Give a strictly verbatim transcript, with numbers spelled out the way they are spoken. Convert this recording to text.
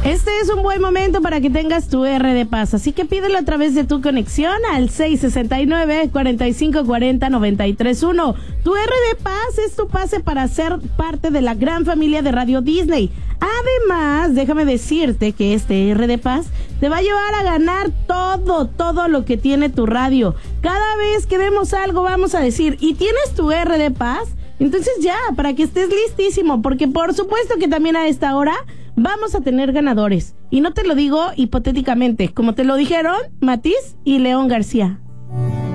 Este es un buen momento para que tengas tu R de Paz, así que pídelo a través de tu conexión al seis sesenta y nueve, cuarenta y cinco cuarenta, noventa y tres uno. Tu R de Paz es tu pase para ser parte de la gran familia de Radio Disney. Además, déjame decirte que este R de Paz te va a llevar a ganar todo, todo lo que tiene tu radio. Cada vez que demos algo vamos a decir, ¿y tienes tu R de Paz? Entonces ya, para que estés listísimo, porque por supuesto que también a esta hora vamos a tener ganadores. Y no te lo digo hipotéticamente, como te lo dijeron Matiz y León García.